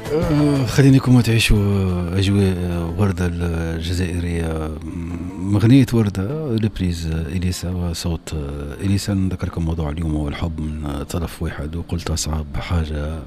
خلينيكم تعيشوا أجواء وردة الجزائرية. مغنية وردة لبريز إليسا وصوت إليسا. نذكركم موضوع اليوم هو الحب من طرف واحد، وقلت أصعب حاجة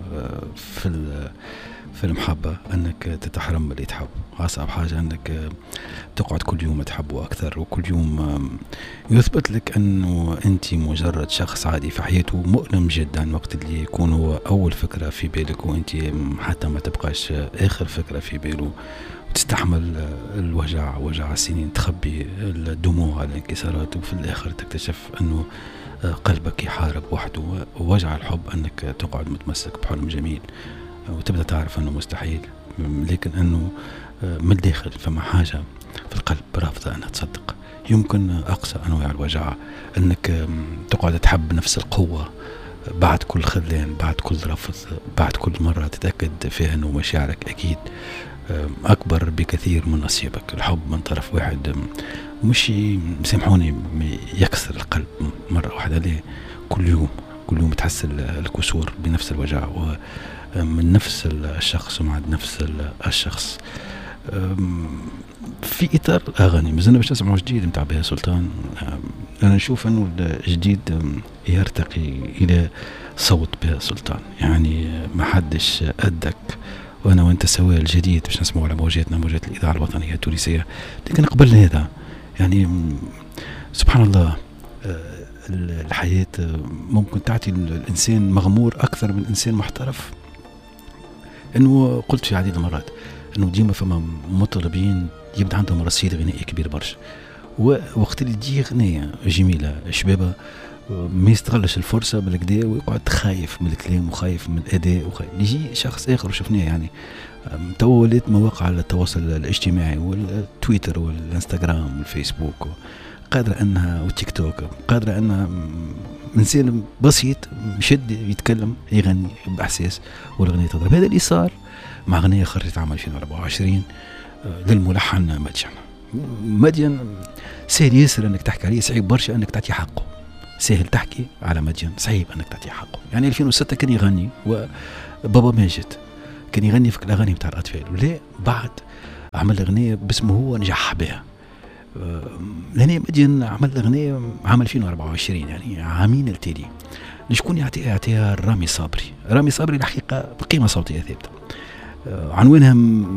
في المحبة أنك تتحرم من اللي تحب. أصعب حاجة أنك تقعد كل يوم تحبه أكثر، وكل يوم يثبت لك أنه أنت مجرد شخص عادي في حياته. مؤلم جدا وقت اللي يكون هو أول فكرة في بالك، وأنت حتى ما تبقاش آخر فكرة في باله، وتستحمل الوجع، وجع السنين، تخبي الدموع، الانكسارات، وفي الآخر تكتشف أنه قلبك يحارب وحده. ووجع الحب أنك تقعد متمسك بحلم جميل وتبدأ تعرف أنه مستحيل، لكن أنه من الداخل فما حاجة في القلب رافضة أنها تصدق. يمكن أقصى أنواع الوجع أنك تقعد تحب نفس القوة بعد كل خذلان، بعد كل رفض، بعد كل مرة تتأكد فيها أنه مشاعرك أكيد أكبر بكثير من نصيبك. الحب من طرف واحد مش سامحوني يكسر القلب مرة واحدة، ليه كل يوم تحس الكسور بنفس الوجع ومن نفس الشخص ومع نفس الشخص. في إطار أغاني مازلنا باش نسمعوا جديد متاع بهاء سلطان. أنا نشوف أنه الجديد يرتقي إلى صوت بهاء سلطان، يعني ما حدش أدك وأنا وأنت سوا. الجديد باش نسمعوا على موجاتنا، موجات الإذاعة الوطنية التونسية. لكن قبل هذا يعني سبحان الله، الحياة ممكن تعطي الإنسان مغمور أكثر من الإنسان محترف. أنه قلت في عديد المرات أنه ديما فما مطربين يبدأ عندهم رصيد غنائي كبير برشا، ووقت اللي تجي غنية جميلة شبابة ما يستغلش الفرصة بالكدا، ويقعد خايف من الكلام وخايف من الأداء، وخايف يجي شخص آخر. وشفناه يعني تو ولات مواقع التواصل الاجتماعي والتويتر والانستغرام والفيسبوك قادرة أنها والتيك توك قادرة أنها إنسان بسيط مشد يتكلم يغني بإحساس والغنية تضرب. هذا اللي صار مع غنية خرجت عام 2024 للملحن مدين. سهل ياسر أنك تحكي عليه، صعيب برشا أنك تعطي حقه. سهل تحكي على مدين، صعيب أنك تعطي حقه. يعني 2006 كان يغني، وبابا ماجد كان يغني في الأغاني بتاع الأطفال، ولا بعد عمل أغنية باسمه هو نجح بها. لأني مدين عمل أغنية عام 2024، يعني عامين التالي. لشكون يعطيها رامي صابري الحقيقة بقيمة صوتية ثابتة. عنوانها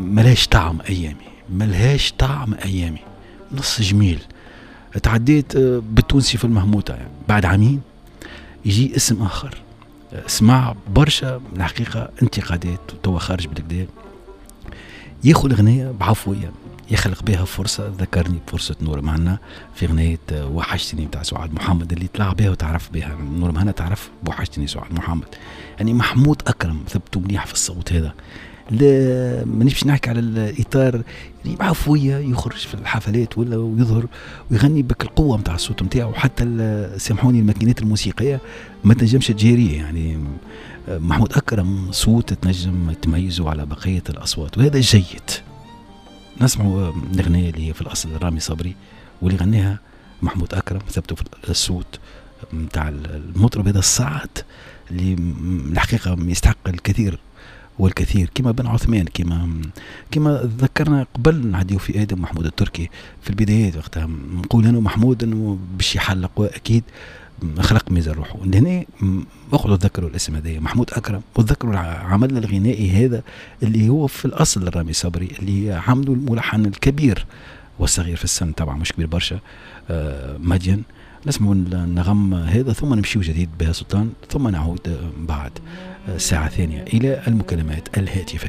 ملهاش طعم أيامي، نص جميل. تعديت بالتونسي في المهموتة، يعني بعد عامين يجي اسم آخر. اسمع برشا الحقيقة انتقادات توا خارج بالكدا. ياخذ الأغنية بعفوية، يخلق بها فرصة. ذكرني بفرصة نور مهنا في أغنية وحشتني بتاع سعاد محمد اللي طلع بها وتعرف بها. نور مهنا تعرف بوحشتني سعاد محمد. يعني محمود أكرم ثبتوا مليح في الصوت هذا. لا مانيش نحكي على الإطار، يعني بعفوية يخرج في الحفلات ولا ويظهر ويغني بك القوة متاع الصوت متاعه. حتى سامحوني الماكينات الموسيقية ما تنجمش تجاريه. يعني محمود أكرم صوت تنجم تميزه على بقية الأصوات، وهذا جيد. نسمعوا الأغنية اللي هي في الأصل رامي صبري واللي غنيها محمود أكرم، ثبتوا في الصوت متاع المطرب هذا الصاعد اللي الحقيقة يستحق الكثير والكثير، كما بن عثمان، كما ذكرنا قبل نعديو في آدم محمود التركي في البدايات. وقتها نقول أنه محمود أنه باش يحلق، وأكيد خلق ميزان روحه. هنا اقعدوا تذكروا الاسم هذا محمود أكرم، وتذكروا العمل الغنائي هذا اللي هو في الأصل رامي صبري اللي عمله الملحن الكبير والصغير في السن، طبعا مش كبير برشا، مدين. نسمعوا النغم هذا ثم نمشيو جديد بهاء سلطان، ثم نعود بعد ساعة ثانية إلى المكالمات الهاتفية.